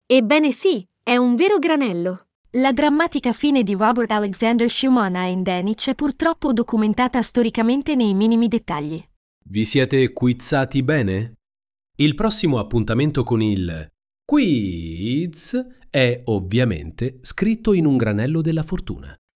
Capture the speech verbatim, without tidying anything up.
Ebbene sì, è un vero granello. La drammatica fine di Robert Alexander Schumann a Endenich è purtroppo documentata storicamente nei minimi dettagli. Vi siete quizzati bene? Il prossimo appuntamento con il quiz è ovviamente scritto in un granello della fortuna.